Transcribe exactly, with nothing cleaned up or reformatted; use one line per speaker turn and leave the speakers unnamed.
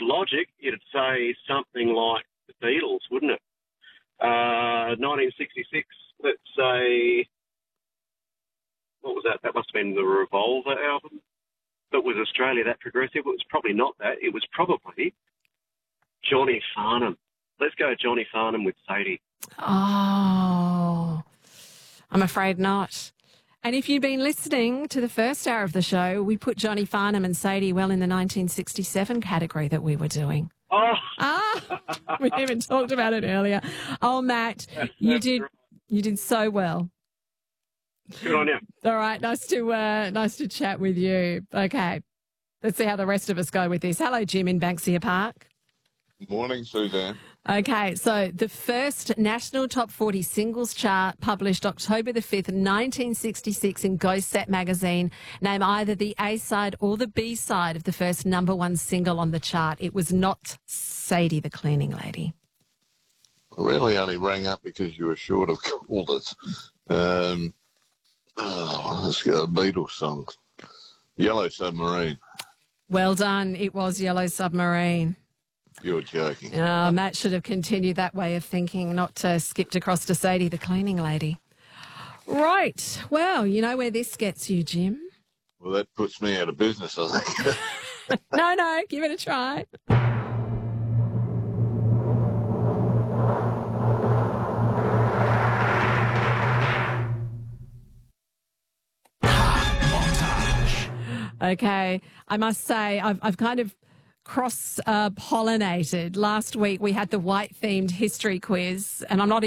logic, you'd say something like the Beatles, wouldn't it? Uh, nineteen sixty-six, let's say, what was that? That must have been the Revolver album. But was Australia that progressive? It was probably not that. It was probably Johnny Farnham. Let's go Johnny Farnham with Sadie.
Oh, I'm afraid not. And if you've been listening to the first hour of the show, we put Johnny Farnham and Sadie well in the nineteen sixty-seven category that we were doing.
Oh,
Ah, we even talked about it earlier. Oh, Matt,
That's-
you
that's
did
right.
you did so well.
Good on you.
All right, nice to uh, nice to chat with you. Okay, let's see how the rest of us go with this. Hello, Jim in Banksia Park.
Morning, Suzanne.
Okay, so the first national top forty singles chart published October the fifth, nineteen sixty-six in Go Set magazine. Name either the A side or the B side of the first number one single on the chart. It was not Sadie the Cleaning Lady.
I really only rang up because you were short of callers. Um, oh, let's go Beatles song. Yellow Submarine.
Well done. It was Yellow Submarine.
You're joking.
Uh, Matt should have continued that way of thinking, not uh, skipped across to Sadie the Cleaning Lady. Right. Well, you know where this gets you, Jim?
Well, that puts me out of business, I think.
No, no, give it a try. Okay, I must say I've I've kind of cross uh, pollinated. Last week we had the white themed history quiz, and I'm not